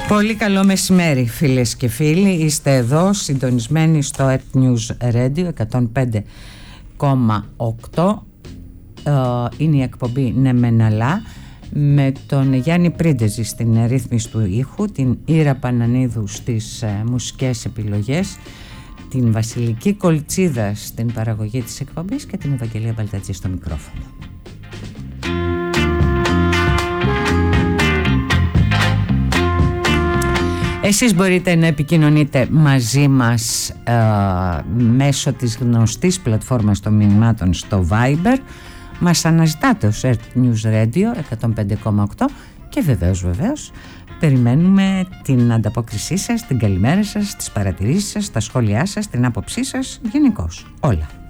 Πολύ καλό μεσημέρι φίλες και φίλοι. Είστε εδώ συντονισμένοι στο Earth News Radio 105,8. Είναι η εκπομπή Ναι Μεν Αλλά, με τον Γιάννη Πρίντεζη στην ρύθμιση του ήχου, την Ήρα Πανανίδου στις μουσικές επιλογές, την Βασιλική Κολτσίδα στην παραγωγή της εκπομπής και την Ευαγγελία Μπαλτατζή στο μικρόφωνο. Εσείς μπορείτε να επικοινωνείτε μαζί μας μέσω της γνωστής πλατφόρμας των μηνυμάτων στο Viber. Μας αναζητάτε ως Earth News Radio 105,8 και βεβαίως περιμένουμε την ανταπόκρισή σας, την καλημέρα σας, τις παρατηρήσεις σας, τα σχόλιά σας, την άποψή σας, γενικώς όλα.